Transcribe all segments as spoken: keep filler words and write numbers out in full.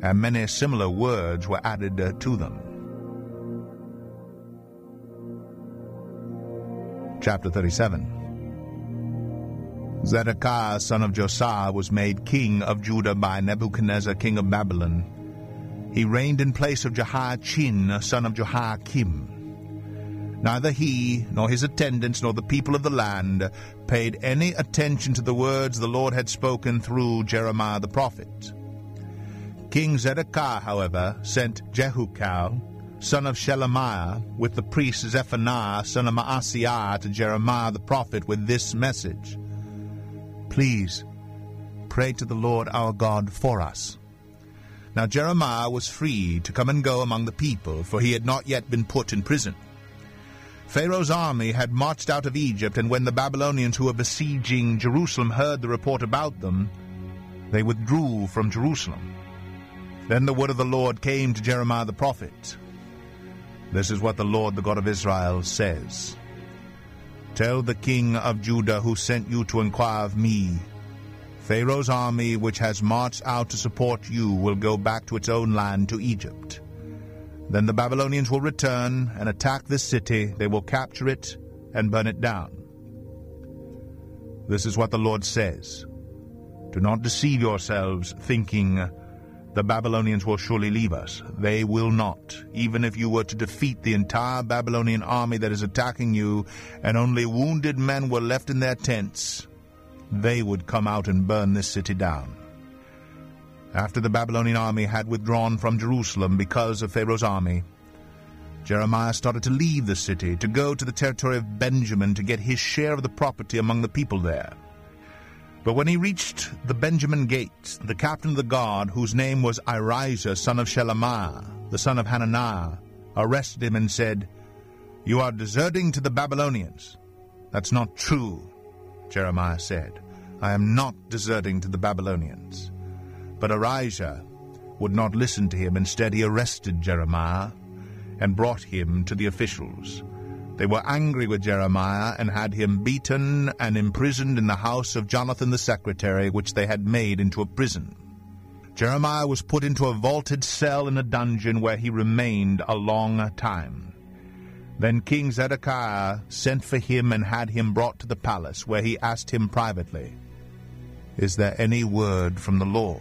and many similar words were added uh, to them. Chapter thirty-seven. Zedekiah son of Josiah was made king of Judah by Nebuchadnezzar king of Babylon. He reigned in place of Jehoiachin son of Jehoiakim. Neither he, nor his attendants, nor the people of the land paid any attention to the words the Lord had spoken through Jeremiah the prophet. King Zedekiah, however, sent Jehukal, son of Shelemiah, with the priest Zephaniah, son of Maaseiah, to Jeremiah the prophet with this message: Please, pray to the Lord our God for us. Now Jeremiah was free to come and go among the people, for he had not yet been put in prison. Pharaoh's army had marched out of Egypt, and when the Babylonians who were besieging Jerusalem heard the report about them, they withdrew from Jerusalem. Then the word of the Lord came to Jeremiah the prophet. This is what the Lord, the God of Israel, says: Tell the king of Judah who sent you to inquire of me, Pharaoh's army which has marched out to support you will go back to its own land, to Egypt. Then the Babylonians will return and attack this city. They will capture it and burn it down. This is what the Lord says: Do not deceive yourselves, thinking, the Babylonians will surely leave us. They will not. Even if you were to defeat the entire Babylonian army that is attacking you, and only wounded men were left in their tents, they would come out and burn this city down. After the Babylonian army had withdrawn from Jerusalem because of Pharaoh's army, Jeremiah started to leave the city, to go to the territory of Benjamin to get his share of the property among the people there. But when he reached the Benjamin gate, the captain of the guard, whose name was Irijah, son of Shelemiah, the son of Hananiah, arrested him and said, You are deserting to the Babylonians. That's not true, Jeremiah said. I am not deserting to the Babylonians. But Irijah would not listen to him. Instead, he arrested Jeremiah and brought him to the officials. They were angry with Jeremiah and had him beaten and imprisoned in the house of Jonathan the secretary, which they had made into a prison. Jeremiah was put into a vaulted cell in a dungeon, where he remained a long time. Then King Zedekiah sent for him and had him brought to the palace, where he asked him privately, Is there any word from the Lord?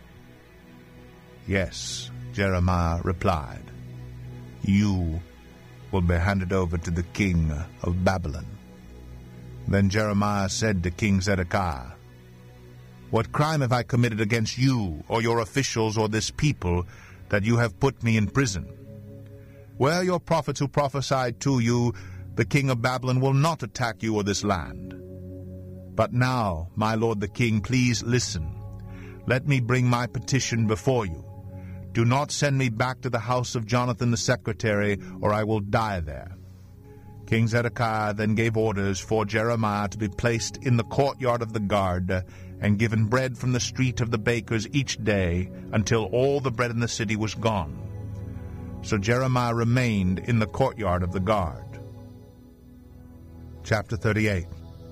Yes, Jeremiah replied. You will be handed over to the king of Babylon. Then Jeremiah said to King Zedekiah, What crime have I committed against you, or your officials, or this people, that you have put me in prison? Where are your prophets who prophesied to you, The king of Babylon will not attack you or this land? But now, my lord the king, please listen. Let me bring my petition before you. Do not send me back to the house of Jonathan the secretary, or I will die there. King Zedekiah then gave orders for Jeremiah to be placed in the courtyard of the guard, and given bread from the street of the bakers each day, until all the bread in the city was gone. So Jeremiah remained in the courtyard of the guard. Chapter thirty-eight.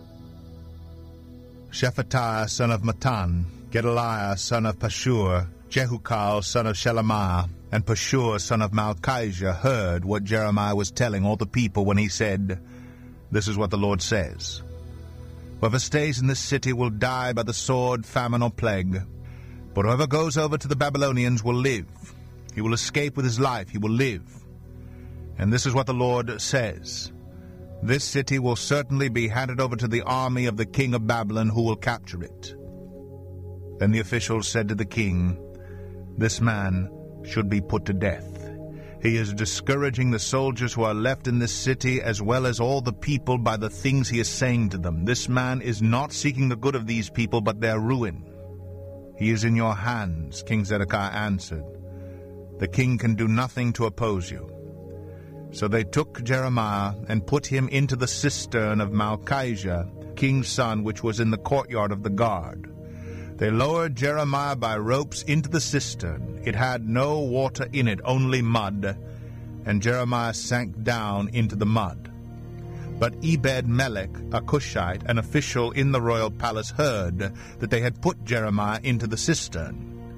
Shephatiah son of Mattan, Gedaliah son of Pashur, Jehukal son of Shelemiah, and Pashur son of Malchijah heard what Jeremiah was telling all the people when he said, This is what the Lord says. Whoever stays in this city will die by the sword, famine, or plague. But whoever goes over to the Babylonians will live. He will escape with his life. He will live. And this is what the Lord says. This city will certainly be handed over to the army of the king of Babylon, who will capture it. Then the officials said to the king, This man should be put to death. He is discouraging the soldiers who are left in this city, as well as all the people, by the things he is saying to them. This man is not seeking the good of these people, but their ruin. He is in your hands, King Zedekiah answered. The king can do nothing to oppose you. So they took Jeremiah and put him into the cistern of Malchijah, king's son, which was in the courtyard of the guard. They lowered Jeremiah by ropes into the cistern. It had no water in it, only mud, and Jeremiah sank down into the mud. But Ebed-Melech, a Cushite, an official in the royal palace, heard that they had put Jeremiah into the cistern.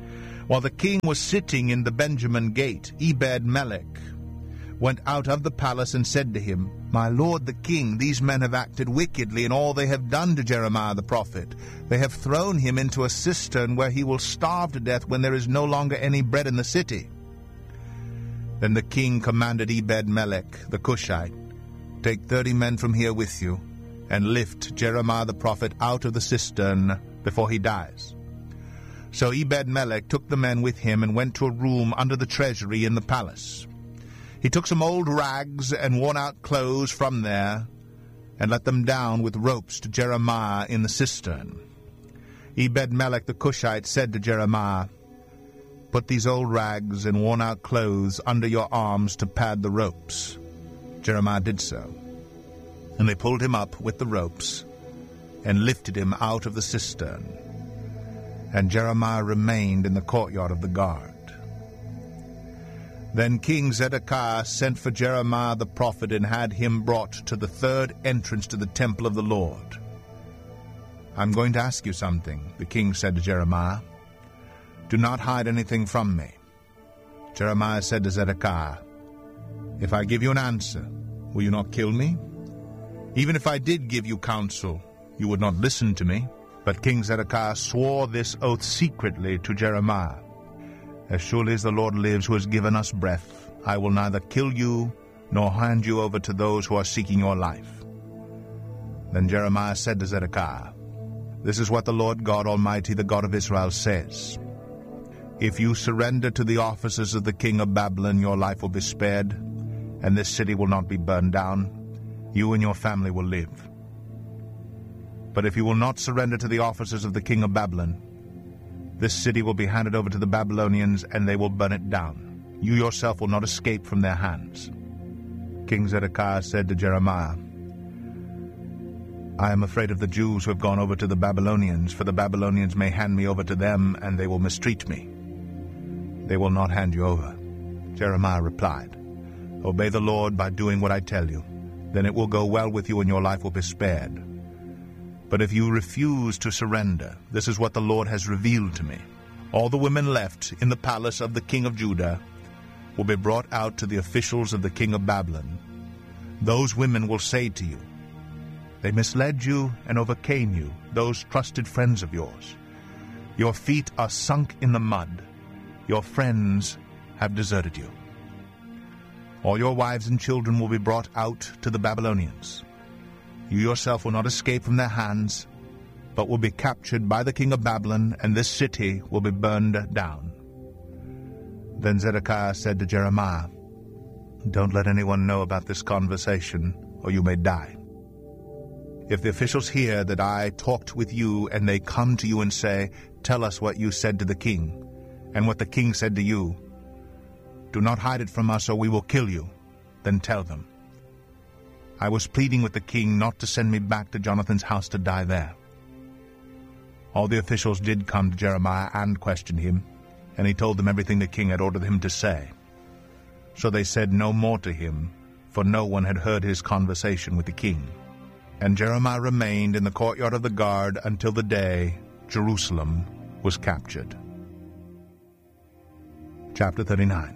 While the king was sitting in the Benjamin gate, Ebed-Melech went out of the palace and said to him, My lord the king, these men have acted wickedly in all they have done to Jeremiah the prophet. They have thrown him into a cistern where he will starve to death when there is no longer any bread in the city. Then the king commanded Ebed-Melech the Cushite, Take thirty men from here with you, and lift Jeremiah the prophet out of the cistern before he dies. So Ebed-Melech took the men with him and went to a room under the treasury in the palace. He took some old rags and worn-out clothes from there and let them down with ropes to Jeremiah in the cistern. Ebed-Melech the Cushite said to Jeremiah, Put these old rags and worn-out clothes under your arms to pad the ropes. Jeremiah did so. And they pulled him up with the ropes and lifted him out of the cistern. And Jeremiah remained in the courtyard of the guard. Then King Zedekiah sent for Jeremiah the prophet and had him brought to the third entrance to the temple of the Lord. I'm going to ask you something, the king said to Jeremiah. Do not hide anything from me. Jeremiah said to Zedekiah, If I give you an answer, will you not kill me? Even if I did give you counsel, you would not listen to me. But King Zedekiah swore this oath secretly to Jeremiah. As surely as the Lord lives, who has given us breath, I will neither kill you nor hand you over to those who are seeking your life. Then Jeremiah said to Zedekiah, This is what the Lord God Almighty, the God of Israel, says. If you surrender to the officers of the king of Babylon, your life will be spared, and this city will not be burned down. You and your family will live. But if you will not surrender to the officers of the king of Babylon, this city will be handed over to the Babylonians, and they will burn it down. You yourself will not escape from their hands. King Zedekiah said to Jeremiah, I am afraid of the Jews who have gone over to the Babylonians, for the Babylonians may hand me over to them, and they will mistreat me. They will not hand you over. Jeremiah replied, Obey the Lord by doing what I tell you. Then it will go well with you, and your life will be spared. But if you refuse to surrender, this is what the Lord has revealed to me. All the women left in the palace of the king of Judah will be brought out to the officials of the king of Babylon. Those women will say to you, They misled you and overcame you, those trusted friends of yours. Your feet are sunk in the mud. Your friends have deserted you. All your wives and children will be brought out to the Babylonians. You yourself will not escape from their hands, but will be captured by the king of Babylon, and this city will be burned down. Then Zedekiah said to Jeremiah, Don't let anyone know about this conversation, or you may die. If the officials hear that I talked with you, and they come to you and say, Tell us what you said to the king, and what the king said to you, do not hide it from us, or we will kill you. Then tell them, I was pleading with the king not to send me back to Jonathan's house to die there. All the officials did come to Jeremiah and question him, and he told them everything the king had ordered him to say. So they said no more to him, for no one had heard his conversation with the king. And Jeremiah remained in the courtyard of the guard until the day Jerusalem was captured. Chapter thirty-nine.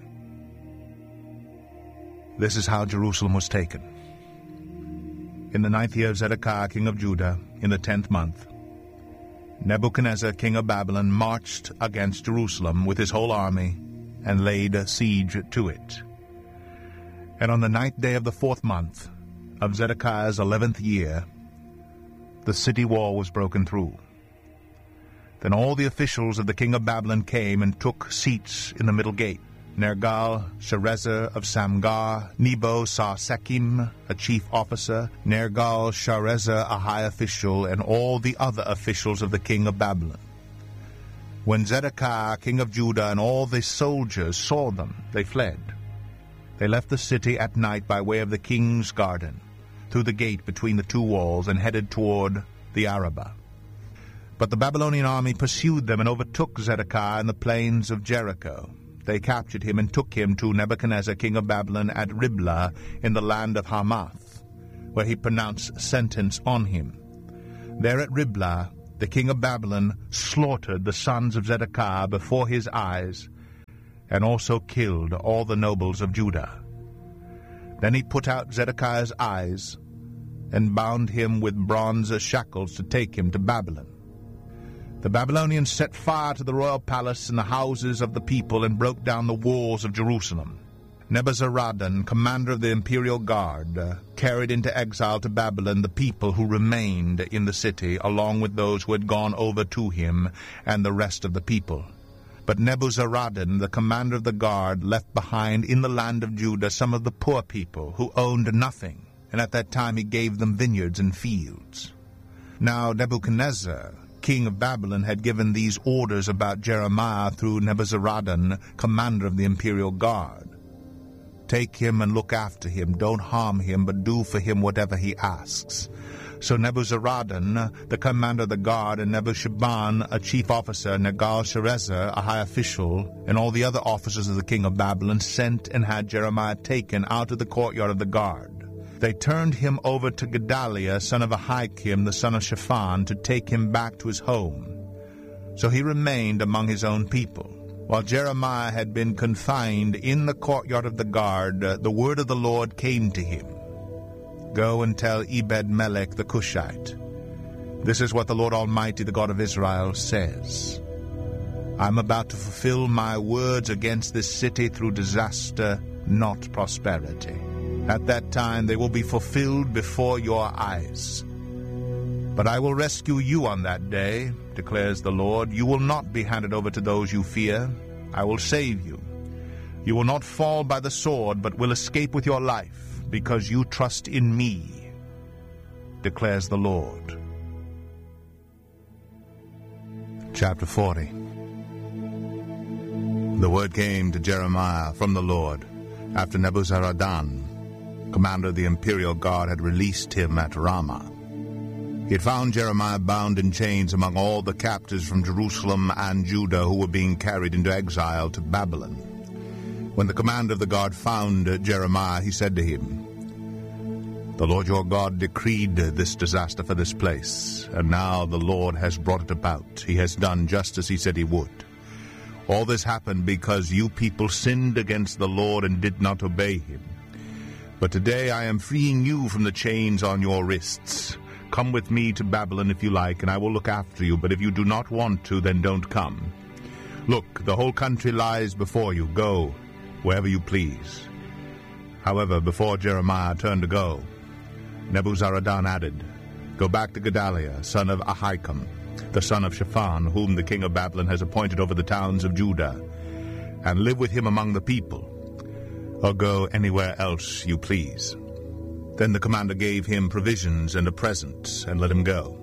This is how Jerusalem was taken. In the ninth year of Zedekiah king of Judah, in the tenth month, Nebuchadnezzar king of Babylon marched against Jerusalem with his whole army and laid siege to it. And on the ninth day of the fourth month of Zedekiah's eleventh year, the city wall was broken through. Then all the officials of the king of Babylon came and took seats in the middle gate. Nergal-Sharezer of Samgar, Nebo-Sarsekim, a chief officer, Nergal-Sharezer, a high official, and all the other officials of the king of Babylon. When Zedekiah, king of Judah, and all the soldiers saw them, they fled. They left the city at night by way of the king's garden, through the gate between the two walls, and headed toward the Arabah. But the Babylonian army pursued them and overtook Zedekiah in the plains of Jericho. They captured him and took him to Nebuchadnezzar, king of Babylon, at Riblah in the land of Hamath, where he pronounced sentence on him. There at Riblah the king of Babylon slaughtered the sons of Zedekiah before his eyes, and also killed all the nobles of Judah. Then he put out Zedekiah's eyes, and bound him with bronze shackles to take him to Babylon. The Babylonians set fire to the royal palace and the houses of the people, and broke down the walls of Jerusalem. Nebuzaradan, commander of the imperial guard, uh, carried into exile to Babylon the people who remained in the city, along with those who had gone over to him and the rest of the people. But Nebuzaradan, the commander of the guard, left behind in the land of Judah some of the poor people who owned nothing, and at that time he gave them vineyards and fields. Now Nebuchadnezzar, king of Babylon, had given these orders about Jeremiah through Nebuzaradan, commander of the imperial guard. Take him and look after him. Don't harm him, but do for him whatever he asks. So Nebuzaradan, the commander of the guard, and Nebuchadnezzar, a chief officer, Negal-Sharezer, a high official, and all the other officers of the king of Babylon sent and had Jeremiah taken out of the courtyard of the guard. They turned him over to Gedaliah, son of Ahikam, the son of Shaphan, to take him back to his home. So he remained among his own people. While Jeremiah had been confined in the courtyard of the guard, the word of the Lord came to him. Go and tell Ebed-Melech the Cushite, this is what the Lord Almighty, the God of Israel, says. I am about to fulfill my words against this city through disaster, not prosperity. At that time they will be fulfilled before your eyes. But I will rescue you on that day, declares the Lord. You will not be handed over to those you fear. I will save you. You will not fall by the sword, but will escape with your life, because you trust in me, declares the Lord. Chapter forty. The word came to Jeremiah from the Lord, after Nebuzaradan, commander of the imperial guard, had released him at Ramah. He had found Jeremiah bound in chains among all the captives from Jerusalem and Judah who were being carried into exile to Babylon. When the commander of the guard found Jeremiah, he said to him, The Lord your God decreed this disaster for this place, and now the Lord has brought it about. He has done just as he said he would. All this happened because you people sinned against the Lord and did not obey him. But today I am freeing you from the chains on your wrists. Come with me to Babylon if you like, and I will look after you. But if you do not want to, then don't come. Look, the whole country lies before you. Go wherever you please. However, before Jeremiah turned to go, Nebuzaradan added, Go back to Gedaliah, son of Ahikam, the son of Shaphan, whom the king of Babylon has appointed over the towns of Judah, and live with him among the people, or go anywhere else you please. Then the commander gave him provisions and a present, and let him go.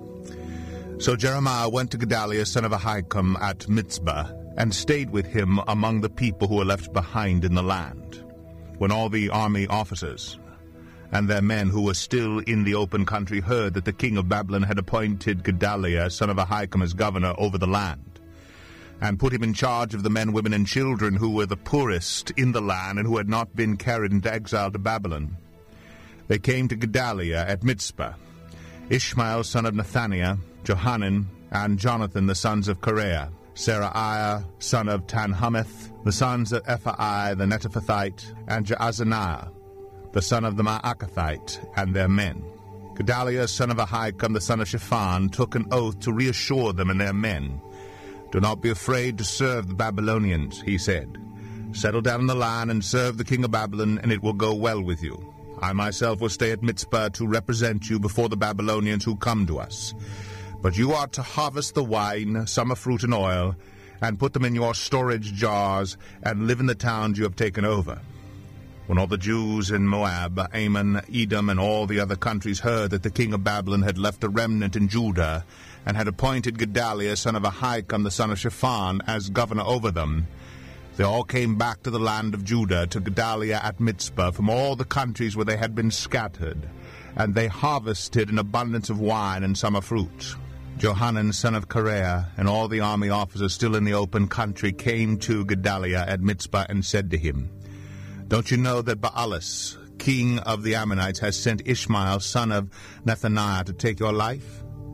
So Jeremiah went to Gedaliah, son of Ahikam, at Mitzpah, and stayed with him among the people who were left behind in the land. When all the army officers and their men who were still in the open country heard that the king of Babylon had appointed Gedaliah, son of Ahikam, as governor over the land, and put him in charge of the men, women, and children who were the poorest in the land and who had not been carried into exile to Babylon, they came to Gedaliah at Mitzpah, Ishmael, son of Nethaniah, Johanan, and Jonathan, the sons of Kareah, Seraiah, son of Tanhumeth, the sons of Ephai the Netophathite, and Jaazaniah, the son of the Maacathite, and their men. Gedaliah, son of Ahikam, the son of Shaphan, took an oath to reassure them and their men. Do not be afraid to serve the Babylonians, he said. Settle down in the land and serve the king of Babylon, and it will go well with you. I myself will stay at Mitzpah to represent you before the Babylonians who come to us. But you are to harvest the wine, summer fruit, and oil, and put them in your storage jars, and live in the towns you have taken over. When all the Jews in Moab, Ammon, Edom, and all the other countries heard that the king of Babylon had left a remnant in Judah, and had appointed Gedaliah, son of Ahikam, the son of Shaphan, as governor over them, they all came back to the land of Judah, to Gedaliah at Mitzpah, from all the countries where they had been scattered, and they harvested an abundance of wine and summer fruit. Johanan, son of Kareah, and all the army officers still in the open country came to Gedaliah at Mitzpah and said to him, Don't you know that Baalis, king of the Ammonites, has sent Ishmael, son of Nethaniah, to take your life?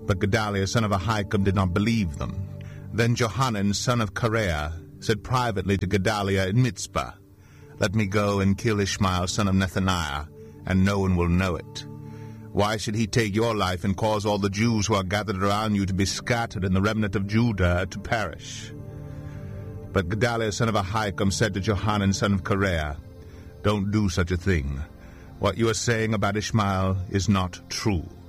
But Gedaliah, son of Ahikam, did not believe them. Then Johanan, son of Kareah, said privately to Gedaliah in Mizpah, "Let me go and kill Ishmael, son of Nethaniah, and no one will know it. Why should he take your life and cause all the Jews who are gathered around you to be scattered and the remnant of Judah to perish?" But Gedaliah, son of Ahikam, said to Johanan, son of Kareah, "Don't do such a thing. What you are saying about Ishmael is not true.